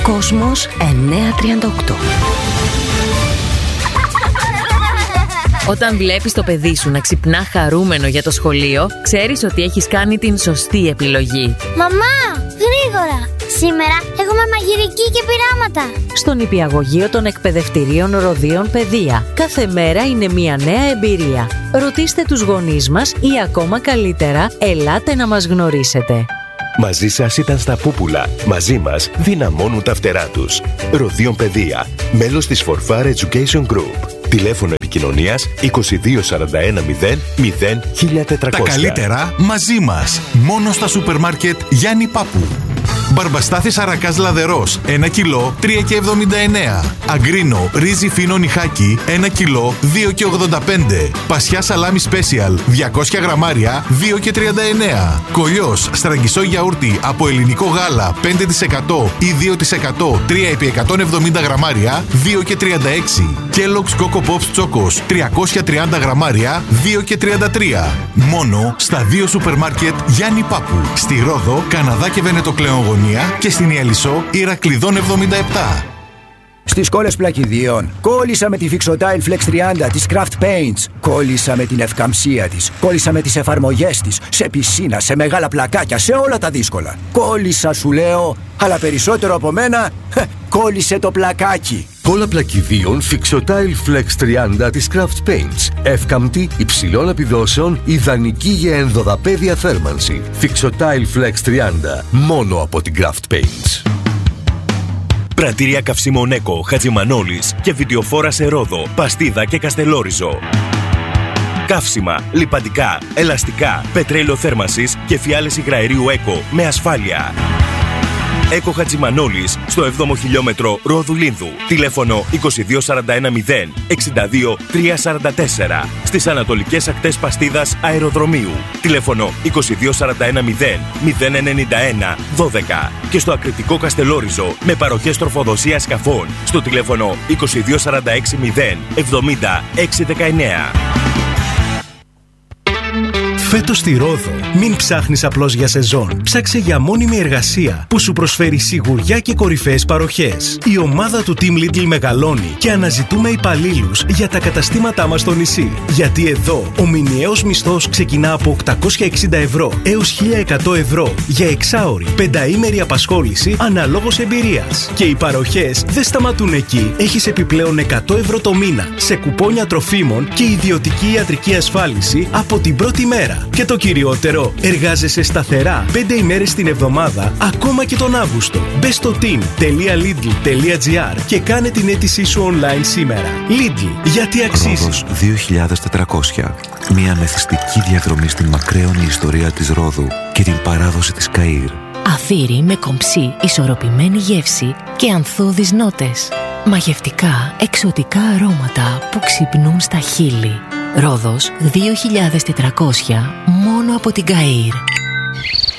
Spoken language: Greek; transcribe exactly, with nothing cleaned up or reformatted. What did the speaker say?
Κόσμος εννιακόσια τριάντα οκτώ. Όταν βλέπεις το παιδί σου να ξυπνά χαρούμενο για το σχολείο, ξέρεις ότι έχεις κάνει την σωστή επιλογή. Μαμά, γρήγορα! Σήμερα έχουμε μαγειρική και πειράματα. Στο νηπιαγωγείο των εκπαιδευτηρίων Ροδίων Παιδεία. Κάθε μέρα είναι μια νέα εμπειρία. Ρωτήστε τους γονείς μας ή ακόμα καλύτερα, ελάτε να μας γνωρίσετε. Μαζί σας ήταν στα πούπουλα. Μαζί μας δυναμώνουν τα φτερά τους. Ροδίων Παιδεία. Μέλος της Forfar Education Group. Τηλέφωνο επικοινωνίας είκοσι δύο σαράντα ένα μηδέν μηδέν χίλια τετρακόσια. Τα καλύτερα μαζί μας. Μόνο στα σούπερ μάρκετ Γιάννη Πάπου. Μπαρμπαστάθης αρακάς λαδερός, ένα κιλό, τρία και εβδομήντα εννέα. Αγκρίνο, ρύζι φίνο νιχάκι, ένα κιλό, δύο και ογδόντα πέντε. Πασιά σαλάμι σπέσιαλ, διακόσια γραμμάρια, δύο και τριάντα εννέα. Κολλιός, στραγγισό γιαούρτι από ελληνικό γάλα, πέντε τοις εκατό ή δύο τοις εκατό, τρία επί εκατόν εβδομήντα γραμμάρια, δύο και τριάντα έξι. Kellogg's Coco Pops Chocos, τριακόσια τριάντα γραμμάρια, δύο και τριάντα τρία. Μόνο στα δύο σούπερ μάρκετ Γιάννη Πάπου. Στη Ρόδο, Καναδά και Βενετοκλέον και στην Ιαλισσό Ηρακλειδών εβδομήντα επτά. Στις κόλλες πλακιδίων κόλλησα με τη Fixotile Flex τριάντα της Craft Paints. Κόλλησα με την ευκαμψία της. Κόλλησα με τις εφαρμογές της. Σε πισίνα, σε μεγάλα πλακάκια, σε όλα τα δύσκολα. Κόλλησα σου λέω, αλλά περισσότερο από μένα κόλλησε το πλακάκι. Κόλλα πλακιδίων Fixotile Flex τριάντα της Craft Paints. Εύκαμπτη, υψηλών επιδόσεων, ιδανική για ενδοδαπέδια θέρμανση. Fixotile Flex τριάντα. Μόνο από την Craft Paints. Πρατήρια καυσίμων Έκο, Χατζημανόλης και βιντεοφόρα σε Ρόδο, Παστίδα και Καστελόριζο. Καύσιμα, λιπαντικά, ελαστικά, πετρέλαιο θέρμανσης και φιάλες υγραερίου Έκο με ασφάλεια. Έκο Χατζημανόλης στο έβδομο χιλιόμετρο Ρόδου Λίνδου. Τηλέφωνο είκοσι δύο σαράντα ένα μηδέν εξήντα δύο τριακόσια σαράντα τέσσερα. Στις ανατολικές ακτές Παστίδας Αεροδρομίου. Τηλέφωνο είκοσι δύο σαράντα ένα μηδέν μηδέν ενενήντα ένα δώδεκα. Και στο Ακριτικό Καστελόριζο με παροχές τροφοδοσίας σκαφών στο τηλέφωνο είκοσι δύο σαράντα έξι μηδέν εβδομήντα έξι δεκαεννέα. Φέτος στη Ρόδο, μην ψάχνεις απλώς για σεζόν. Ψάξε για μόνιμη εργασία που σου προσφέρει σιγουριά και κορυφαίες παροχές. Η ομάδα του Team Lidl μεγαλώνει και αναζητούμε υπαλλήλους για τα καταστήματά μας στο νησί. Γιατί εδώ ο μηνιαίος μισθός ξεκινά από οκτακόσια εξήντα ευρώ έως χίλια εκατό ευρώ για εξάωρη, πενταήμερη απασχόληση αναλόγως εμπειρίας. Και οι παροχές δεν σταματούν εκεί. Έχεις επιπλέον εκατό ευρώ το μήνα σε κουπόνια τροφίμων και ιδιωτική ιατρική ασφάλιση από την πρώτη μέρα. Και το κυριότερο, εργάζεσαι σταθερά πέντε ημέρες την εβδομάδα, ακόμα και τον Αύγουστο. Μπες στο team τελεία lidl τελεία gr και κάνε την αίτησή σου online σήμερα. Lidl, γιατί αξίζει. Ρόδος δύο χιλιάδες τετρακόσια. Μια μεθυστική διαδρομή στην μακραίωνη ιστορία της Ρόδου και την παράδοση της Καΐρ. Αφύρι με κομψή, ισορροπημένη γεύση και ανθώδεις νότες. Μαγευτικά, εξωτικά αρώματα που ξυπνούν στα χείλη. Ρόδος δύο χιλιάδες τετρακόσια μόνο από την Καΐρ.